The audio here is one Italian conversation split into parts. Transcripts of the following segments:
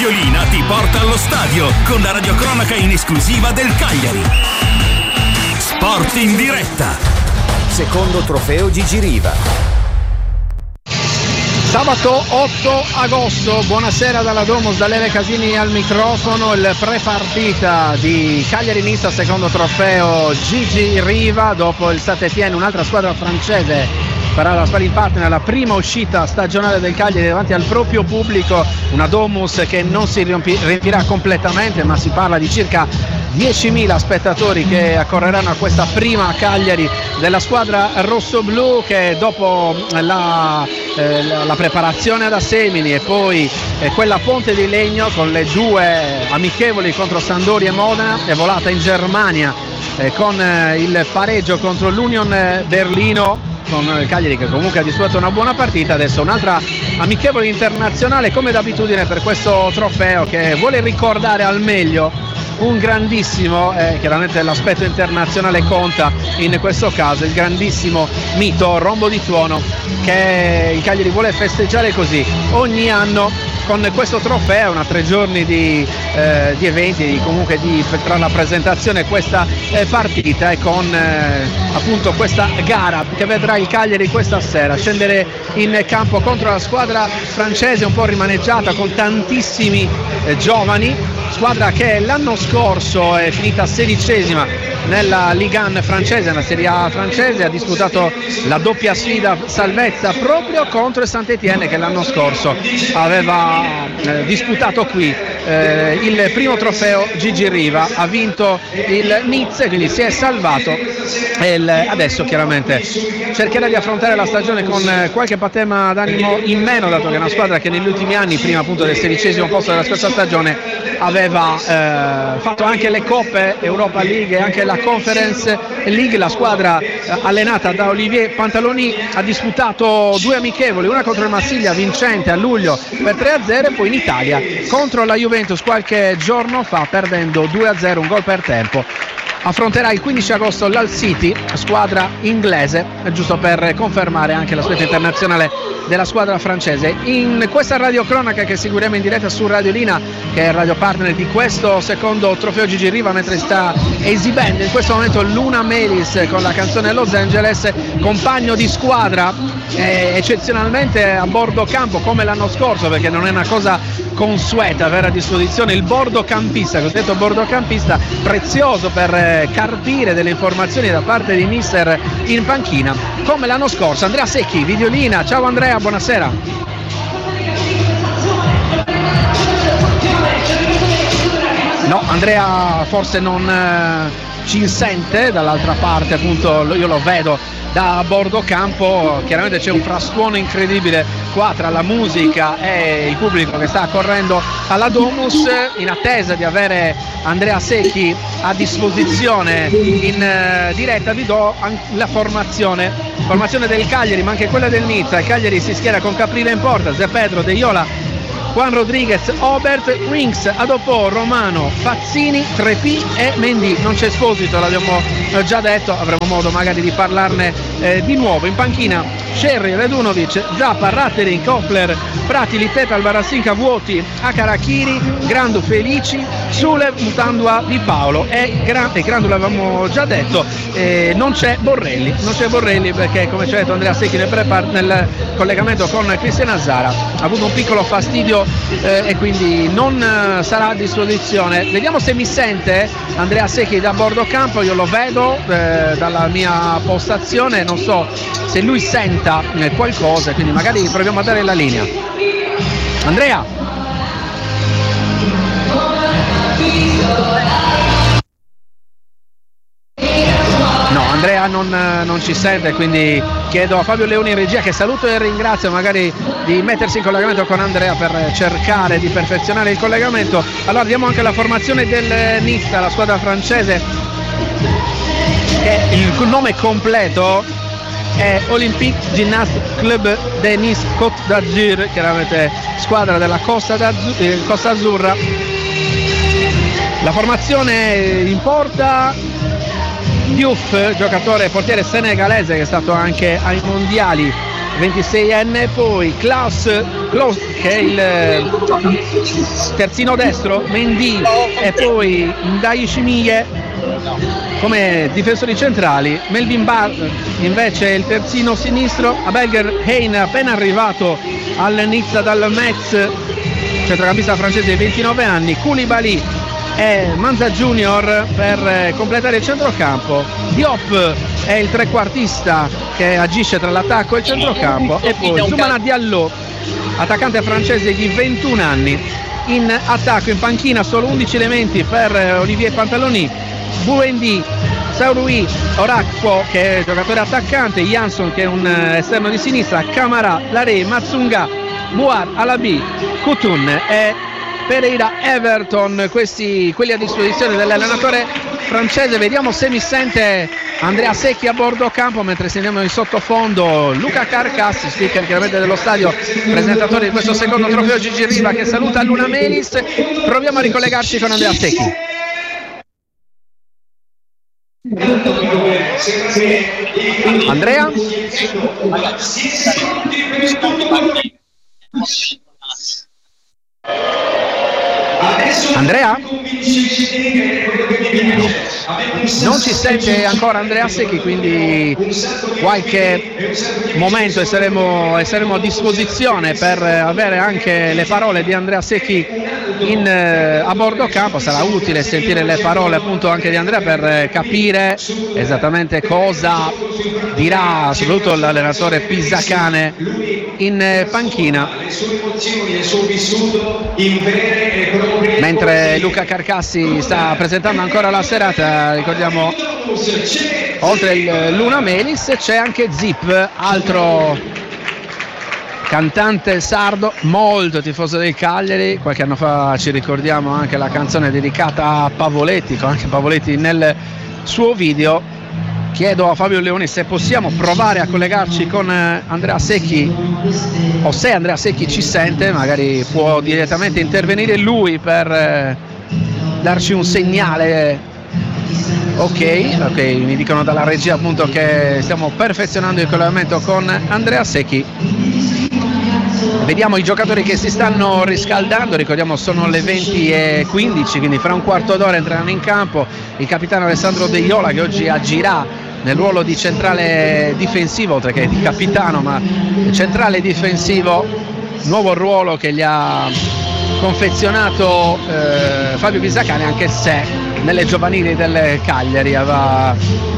Videolina ti porta allo stadio con la radiocronaca in esclusiva del Cagliari. Sport in diretta. Secondo trofeo Gigi Riva. Sabato 8 agosto, buonasera dalla Domus, da Lele Casini al microfono, il pre-partita di Cagliari-Nizza, secondo trofeo Gigi Riva, dopo il Saint-Étienne, un'altra squadra francese farà la sparring partner, la prima uscita stagionale del Cagliari davanti al proprio pubblico, una Domus che non si riempirà completamente, ma si parla di circa 10.000 spettatori che accorreranno a questa prima Cagliari della squadra rossoblù, che dopo la preparazione ad Assemini e poi quella Ponte di Legno con le due amichevoli contro Sampdoria e Modena, è volata in Germania con il pareggio contro l'Union Berlino, con il Cagliari che comunque ha disputato una buona partita. Adesso un'altra amichevole internazionale come d'abitudine per questo trofeo, che vuole ricordare al meglio un grandissimo, chiaramente l'aspetto internazionale conta in questo caso, il grandissimo mito Rombo di Tuono, che il Cagliari vuole festeggiare così ogni anno con questo trofeo, una 3 giorni di eventi, comunque tra la presentazione e questa partita, e con appunto questa gara che vedrà il Cagliari questa sera scendere in campo contro la squadra francese un po' rimaneggiata, con tantissimi giovani, squadra che l'anno scorso è finita 16ª nella Ligue 1 francese, nella Serie A francese, ha disputato la doppia sfida salvezza proprio contro il Saint-Étienne, che l'anno scorso aveva disputato qui il primo trofeo Gigi Riva, ha vinto il Nizza, quindi si è salvato, e adesso chiaramente cercherà di affrontare la stagione con qualche patema d'animo in meno, dato che è una squadra che negli ultimi anni, prima appunto del 16° posto della scorsa stagione, aveva fatto anche le coppe Europa League e anche la Conference League. La squadra allenata da Olivier Pantaloni ha disputato 2 amichevoli, una contro il Marsiglia vincente a luglio per 3-0 e poi in Italia contro la Juventus qualche giorno fa perdendo 2-0, un gol per tempo. Affronterà il 15 agosto l'Hull City, squadra inglese, giusto per confermare anche l'aspetto internazionale della squadra francese. In questa radiocronaca che seguiremo in diretta su Radiolina, che è radio partner di questo secondo trofeo Gigi Riva, mentre sta esibendo in questo momento Luna Melis con la canzone Los Angeles, compagno di squadra eccezionalmente a bordo campo come l'anno scorso, perché non è una cosa consueta avere a disposizione il bordocampista, cosiddetto bordocampista, prezioso per carpire delle informazioni da parte di mister in panchina come l'anno scorso. Andrea Secchi, Videolina. Ciao Andrea, buonasera. No, Andrea forse non ci sente, dall'altra parte appunto io lo vedo da bordo campo, chiaramente c'è un frastuono incredibile qua tra la musica e il pubblico che sta correndo alla Domus. In attesa di avere Andrea Secchi a disposizione in diretta, vi do la formazione del Cagliari, ma anche quella del Nizza. Il Cagliari si schiera con Caprile in porta, Zé Pedro, De Iola, Juan Rodriguez, Obert, Winks, Adopò, Romano, Fazzini, Trepì e Mendy. Non c'è Esposito, l'abbiamo già detto, avremo modo magari di parlarne di nuovo. In panchina Scerri, Radunovic, Zappa, Ratterin, Koffler, Prati, Litteta, Albarasinca, Vuoti, Acarachiri, Grandu, Felici, Sule, Mutandua, Di Paolo e Grandu l'avevamo già detto. Non c'è Borrelli perché, come ci ha detto Andrea Secchi nel collegamento con Cristian Azzara, ha avuto un piccolo fastidio e quindi non sarà a disposizione. Vediamo se mi sente Andrea Secchi da bordo campo. Io lo vedo dalla mia postazione, non so se lui senta qualcosa, quindi magari proviamo a dare la linea. Andrea? No, Andrea non ci sente, quindi chiedo a Fabio Leoni in regia, che saluto e ringrazio, magari di mettersi in collegamento con Andrea per cercare di perfezionare il collegamento. Allora diamo anche la formazione del Nizza, la squadra francese, che il nome completo è Olympique Gymnastique Club de Nice Côte d'Azur, chiaramente squadra della Costa Azzurra. La formazione in porta: Diouf, giocatore portiere senegalese che è stato anche ai mondiali 26enne, poi Klaus che è il terzino destro, Mendy e poi Ndai Shimiye come difensori centrali, Melvin Barr invece il terzino sinistro, Abelger Hein appena arrivato al Nizza dal Metz, centrocampista francese di 29 anni, Koulibaly e Manza Junior per completare il centrocampo. Diop è il trequartista che agisce tra l'attacco e il centrocampo, e poi Soumana Diallo, attaccante francese di 21 anni, in attacco. In panchina solo 11 elementi per Olivier Pantaloni, Buendi, Saoui, Orakpo che è giocatore attaccante, Jansson che è un esterno di sinistra, Camara, Laré, Matsunga, Bouar, Alabi, Kutun e Pereira Everton, quelli a disposizione dell'allenatore francese. Vediamo se mi sente Andrea Secchi a bordo campo, mentre sentiamo in sottofondo Luca Carcassi, speaker chiaramente dello stadio, presentatore di questo secondo trofeo Gigi Riva, che saluta Luna Melis. Proviamo a ricollegarci con Andrea Secchi. Andrea? Andrea? Non ci sente ancora Andrea Secchi, quindi qualche momento saremo a disposizione per avere anche le parole di Andrea Secchi a bordo campo. Sarà utile sentire le parole appunto anche di Andrea per capire esattamente cosa dirà soprattutto l'allenatore Pisacane in panchina, mentre Luca Carcassi sta presentando ancora la serata. Ricordiamo, oltre il Luna Melis c'è anche Zip, altro cantante sardo molto tifoso del Cagliari. Qualche anno fa ci ricordiamo anche la canzone dedicata a Pavoletti, con anche Pavoletti nel suo video. Chiedo a Fabio Leoni se possiamo provare a collegarci con Andrea Secchi, o se Andrea Secchi ci sente, magari può direttamente intervenire lui per darci un segnale. Ok, mi dicono dalla regia appunto che stiamo perfezionando il collegamento con Andrea Secchi. Vediamo i giocatori che si stanno riscaldando. Ricordiamo sono le 20:15, quindi fra un quarto d'ora entreranno in campo il capitano Alessandro De Iola, che oggi agirà nel ruolo di centrale difensivo, oltre che di capitano, ma centrale difensivo, nuovo ruolo che gli ha confezionato Fabio Pisacane, anche se nelle giovanili del Cagliari aveva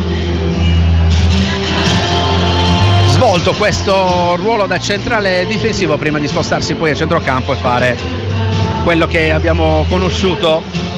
svolto questo ruolo da centrale difensivo prima di spostarsi poi a centrocampo e fare quello che abbiamo conosciuto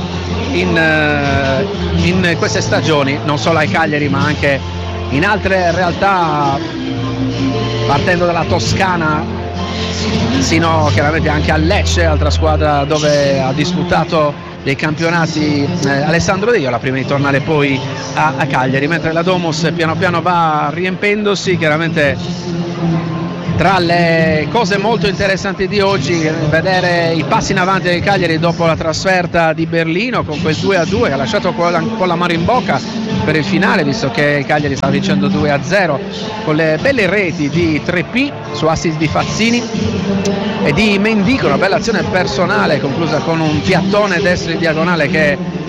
in queste stagioni, non solo ai Cagliari ma anche in altre realtà, partendo dalla Toscana sino chiaramente anche a Lecce, altra squadra dove ha disputato dei campionati Alessandro De Iola, prima di tornare poi a Cagliari, mentre la Domus piano piano va riempendosi. Chiaramente tra le cose molto interessanti di oggi, vedere i passi in avanti del Cagliari dopo la trasferta di Berlino, con quel 2-2 che ha lasciato con la mano in bocca per il finale, visto che il Cagliari stava vincendo 2-0, con le belle reti di 3P su assist di Fazzini e di Mendy, con una bella azione personale conclusa con un piattone destro in diagonale che